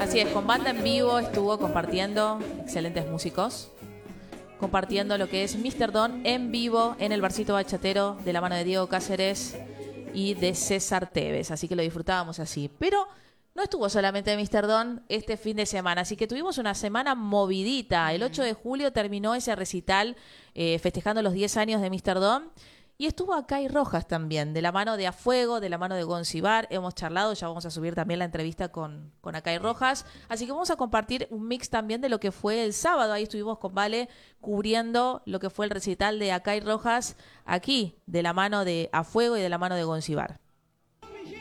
Así es, con banda en vivo estuvo compartiendo excelentes músicos, compartiendo lo que es Mr. Don en vivo en el Barcito Bachatero de la mano de Diego Cáceres y de César Tevez, así que lo disfrutábamos así. Pero no estuvo solamente Mr. Don este fin de semana, así que tuvimos una semana movidita. El 8 de julio terminó ese recital festejando los 10 años de Mr. Don. Y estuvo Acay Rojas también, de la mano de A Fuego, de la mano de Goncibar. Hemos charlado, ya vamos a subir también la entrevista con Acay Rojas. Así que vamos a compartir un mix también de lo que fue el sábado. Ahí estuvimos con Vale cubriendo lo que fue el recital de Acay Rojas aquí, de la mano de A Fuego y de la mano de Goncibar.